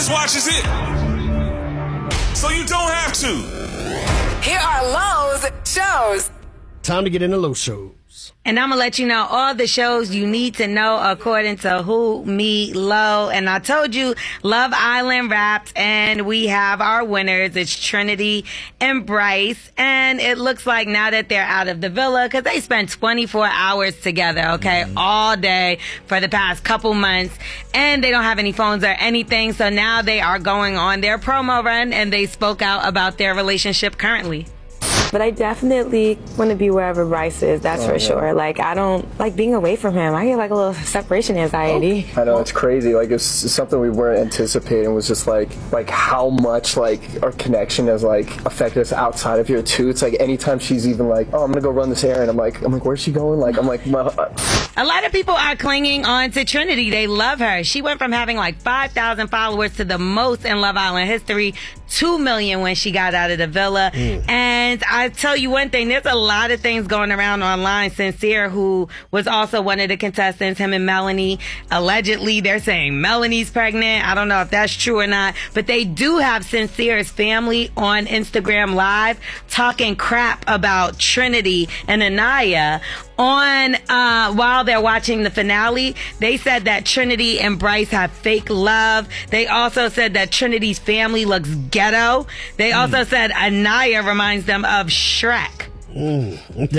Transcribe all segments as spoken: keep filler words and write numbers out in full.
just watches it. So you don't have to. Here are Lowe's shows. Time to get into Lowe's shows. And I'm going to let you know all the shows you need to know according to Who, Me, Low. And I told you Love Island wrapped, and we have our winners. It's Trinity and Bryce. And it looks like now that they're out of the villa, because they spent twenty-four hours together, okay, mm-hmm. all day for the past couple months. And they don't have any phones or anything. So now they are going on their promo run, and they spoke out about their relationship currently. But I definitely want to be wherever Bryce is, that's oh, for yeah. sure. Like, I don't like being away from him. I get like a little separation anxiety. I know, it's crazy. Like, it's something we weren't anticipating. Was just like, like how much like our connection has like affected us outside of here too. It's like anytime she's even like, oh, I'm gonna go run this errand. I'm like, I'm like, where's she going? Like, I'm like, my, a lot of people are clinging on to Trinity. They love her. She went from having like five thousand followers to the most in Love Island history, two million when she got out of the villa. Mm. And I tell you one thing, there's a lot of things going around online. Sincere, who was also one of the contestants, him and Melanie, allegedly they're saying Melanie's pregnant. I don't know if that's true or not, but they do have Sincere's family on Instagram Live talking crap about Trinity and Anaya on uh while they're watching the finale. They said that Trinity and Bryce have fake love. They also said that Trinity's family looks ghetto. They mm. also said Anaya reminds them of Shrek. Mm,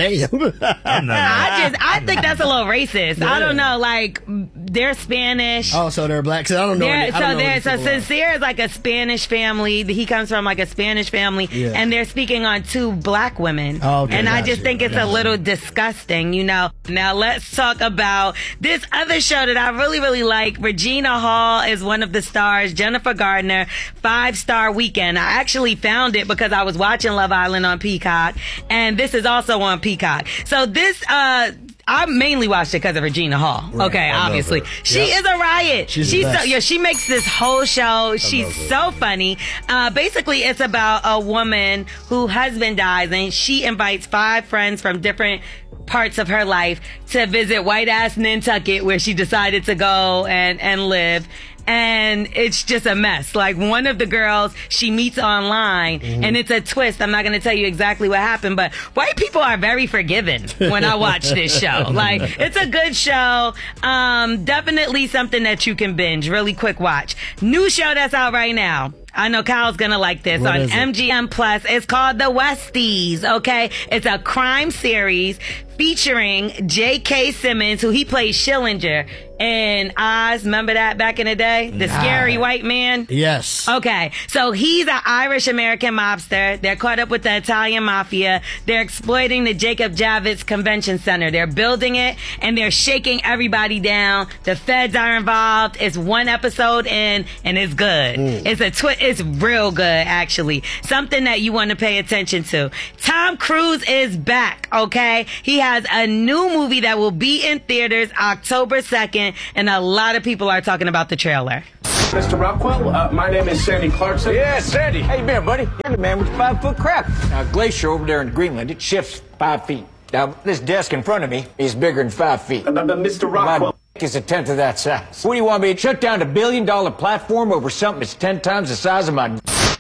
damn. I just, I think that's a little racist. Yeah. I don't know, like, they're Spanish. Oh, so they're black. So I don't know. They're, any, I so don't know they're, so Sincere is like a Spanish family. He comes from like a Spanish family, yeah. and they're speaking on two black women. Oh, okay, and I just you. think it's a little disgusting, you know. Now let's talk about this other show that I really, really like. Regina Hall is one of the stars. Jennifer Gardner, Five Star Weekend. I actually found it because I was watching Love Island on Peacock, and this is also on Peacock. So this, uh, I mainly watched it because of Regina Hall. Right. Okay, I obviously. She yep. is a riot. She's, She's the best. so, yeah, she makes this whole show. She's so funny. Uh, basically, it's about a woman whose husband dies, and she invites five friends from different parts of her life to visit white ass Nantucket, where she decided to go and, and live. And it's just a mess. Like, one of the girls she meets online, mm-hmm. and it's a twist. I'm not going to tell you exactly what happened, but white people are very forgiving when I watch this show. Like, it's a good show. Um, definitely something that you can binge. Really quick watch. New show that's out right now. I know Kyle's gonna like this. What on M G M Plus. It's called The Westies, okay? It's a crime series featuring J K. Simmons, who he plays Schillinger in Oz. Remember that back in the day? The nah. scary white man? Yes. Okay, so he's an Irish-American mobster. They're caught up with the Italian mafia. They're exploiting the Jacob Javits Convention Center. They're building it, and they're shaking everybody down. The feds are involved. It's one episode in, and it's good. Mm. It's a twist. It's real good, actually. Something that you want to pay attention to. Tom Cruise is back, okay? He has a new movie that will be in theaters October second, and a lot of people are talking about the trailer. Mister Rockwell, uh, my name is Sandy Clarkson. Yeah, Sandy. How you been, buddy? You're the man with the five-foot crap. Now, Glacier over there in Greenland, it shifts five feet. Now, this desk in front of me is bigger than five feet. Uh, uh, Mister Rockwell. My is a tenth of that size. What do you want me to shut down a billion-dollar platform over something that's ten times the size of my...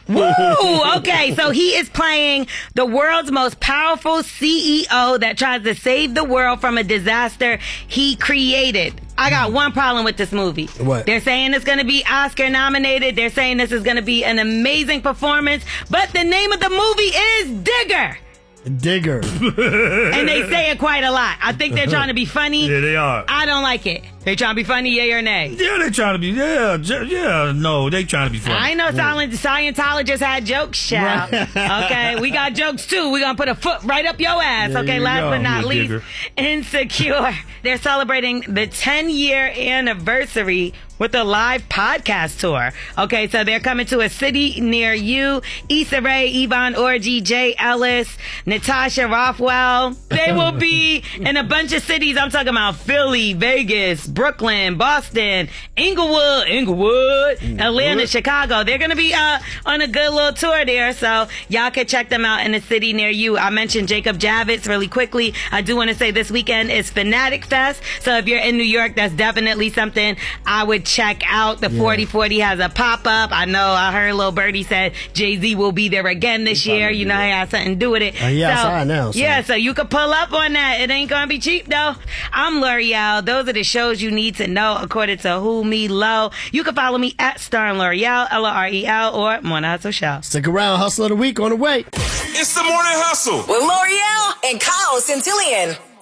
Woo! Okay, so he is playing the world's most powerful C E O that tries to save the world from a disaster he created. I got one problem with this movie. What? They're saying it's going to be Oscar nominated. They're saying this is going to be an amazing performance. But the name of the movie is Digger. Digger. And they say it quite a lot. I think they're trying to be funny. Yeah, they are. I don't like it. They trying to be funny, yay or nay? Yeah, they trying to be, yeah, yeah, no, they trying to be funny. I know silent Scientologists had jokes, child. Okay, we got jokes too. We're going to put a foot right up your ass. There okay, you last go, but not least, digger. Insecure. They're celebrating the ten-year anniversary with a live podcast tour. Okay, so they're coming to a city near you. Issa Rae, Yvonne Orji, Jay Ellis, Natasha Rothwell. They will be in a bunch of cities. I'm talking about Philly, Vegas, Brooklyn, Boston, Inglewood, Inglewood, Atlanta, Chicago. They're going to be uh, on a good little tour there, so y'all can check them out in a city near you. I mentioned Jacob Javits really quickly. I do want to say this weekend is Fanatic Fest, so if you're in New York, that's definitely something I would check out. The yeah. forty forty has a pop-up. I know I heard Lil Birdie said Jay-Z will be there again this He's year. You know, he has something to do with it. Uh, yeah, so, I know. So. Yeah, so you can pull up on that. It ain't going to be cheap, though. I'm L'Oreal. Those are the shows you need to know according to Who Me Low. You can follow me at Star and L'Oreal, L O R E L, or Morning Hustle Show. Stick around. Hustle of the week on the way. It's the Morning Hustle with L'Oreal and Kyle Centillion.